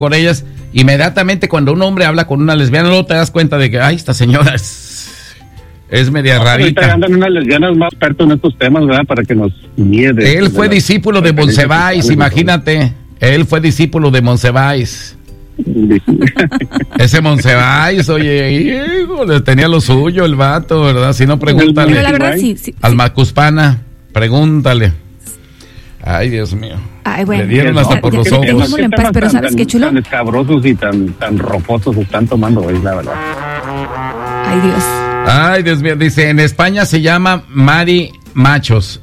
con ellas, inmediatamente cuando un hombre habla con una lesbiana, no te das cuenta de que, ay, esta señora es media rarita. Ahorita andan unas lesbianas más expertos en estos temas, ¿verdad? Para que nos guíe. Él fue discípulo de Monsiváis, imagínate. Él fue discípulo de Monsiváis. Ese Monsiváis, oye, híjole, tenía lo suyo el vato, ¿verdad? Si no, pregúntale. Pero la verdad, sí. Al Macuspana, pregúntale. Ay, Dios mío. Ay, bueno. Le dieron hasta por los ojos. En paz, pero ¿sabes qué, Chulo? Tan escabrosos y tan roposos están tomando hoy, la verdad. Ay, Dios. Ay, Dios mío, dice, en España se llama Mari Machos,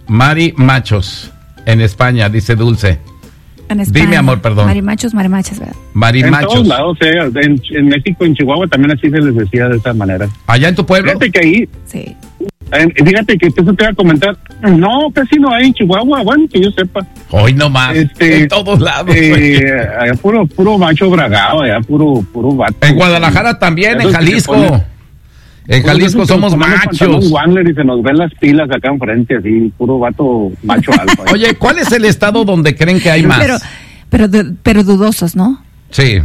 en España, dice Dulce. En España. Dime, amor, perdón. Marimachos, ¿verdad? Marimachos. En todos lados, en México, en Chihuahua también así se les decía de esa manera. ¿Allá en tu pueblo? Fíjate que ahí, Sí. fíjate que eso te iba a comentar, no, casi no hay en Chihuahua, bueno, que yo sepa. Hoy nomás, en todos lados. Allá puro macho bragado, allá puro vato. En Guadalajara también, en Jalisco. En Jalisco somos machos. Y se nos ven las pilas acá enfrente, así, puro vato macho alfa. Oye, ¿cuál es el estado donde creen que hay más? Pero dudosos, ¿no? Sí.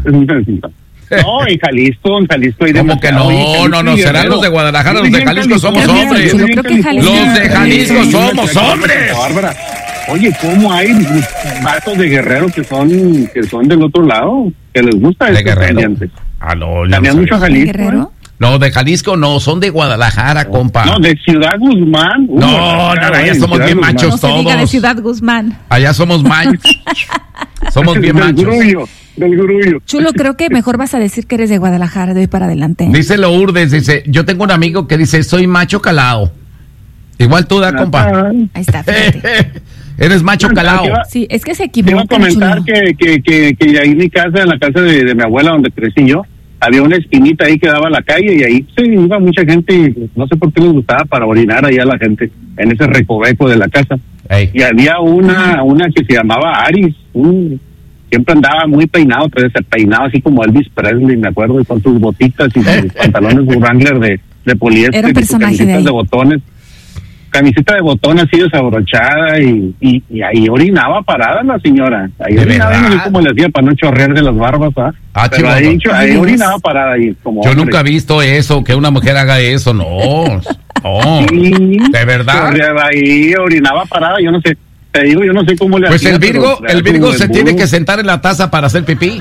No, en Jalisco hay ¿Cómo que no, serán los de Guadalajara, los de Jalisco somos hombres. Yo creo que Los de Jalisco somos hombres. Bárbara. Oye, ¿cómo hay vatos de Guerrero que son del otro lado? Que les gusta de este Guerrero. pendiente. No, También mucho Jalisco. ¿Guerrero? No, de Jalisco no, son de Guadalajara, compa. No, de Ciudad Guzmán. Allá somos bien machos No se todos. diga de Ciudad Guzmán. Allá somos machos. Somos bien machos. Del grullo. Chulo, creo que mejor vas a decir que eres de Guadalajara de hoy para adelante. Dice Lourdes, dice, yo tengo un amigo que dice, soy macho calao. Igual tú, compa. Ahí está, fíjate. Eres macho calao. Sí, es que se Te iba a equivoca, comentar Chulo. que ahí en mi casa, en la casa de mi abuela donde crecí yo, había una esquinita ahí que daba a la calle y ahí se iba mucha gente y no sé por qué les gustaba para orinar ahí a la gente en ese recoveco de la casa. Ey. Y había una que se llamaba Aris, siempre andaba muy peinado, pero se peinaba así como Elvis Presley, me acuerdo, y con sus botitas y sus pantalones Wrangler de poliéster, Era un personaje de ahí. de botones. Camiseta de botón así desabrochada y ahí orinaba parada la señora. Ahí ¿De orinaba, verdad? no sé cómo le hacía para no chorrear de las barbas, pero ahí orinaba parada ahí. Como Yo hombre. nunca he visto eso, que una mujer haga eso, no. Sí, ¿De verdad? chorreaba ahí, orinaba parada, yo no sé. Te digo, yo no sé cómo le Pues hacía. el Virgo se tiene que sentar en la taza para hacer pipí.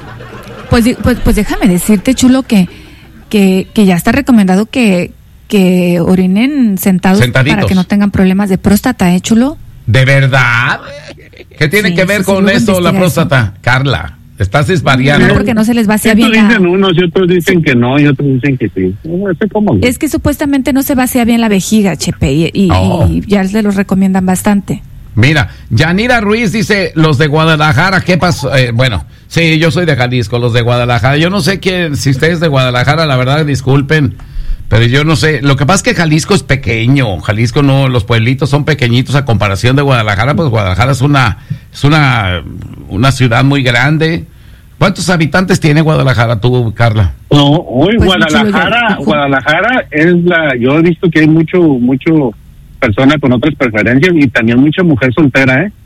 Pues déjame decirte, Chulo, que ya está recomendado que orinen sentaditos para que no tengan problemas de próstata, Chulo. ¿De verdad? ¿Qué tiene que ver con eso la próstata? Eso. Carla, estás desvariando. No, porque no se les vacía bien la... dicen unos y otros dicen que no y otros dicen que sí. No sé cómo. Es que supuestamente no se vacía bien la vejiga, Chepe, y ya se los recomiendan bastante. Mira, Yanira Ruiz dice, los de Guadalajara, ¿qué pasó? Bueno, sí, yo soy de Jalisco, los de Guadalajara. Yo no sé si ustedes de Guadalajara, la verdad, disculpen, pero yo no sé. Lo que pasa es que Jalisco es pequeño. Jalisco no, los pueblitos son pequeñitos a comparación de Guadalajara. Pues Guadalajara es una ciudad muy grande. ¿Cuántos habitantes tiene Guadalajara tú, Carla? No, hoy pues Guadalajara es yo he visto que hay mucho persona con otras preferencias y también mucha mujer soltera,